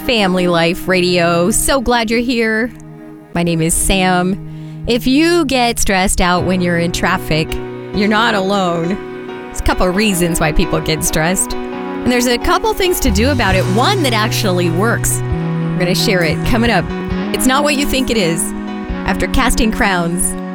Family Life Radio. So glad you're here. My name is Sam. If you get stressed out when you're in traffic, you're not alone. There's a couple reasons why people get stressed. And there's a couple things to do about it. One that actually works. I'm going to share it coming up. It's not what you think it is. After Casting Crowns.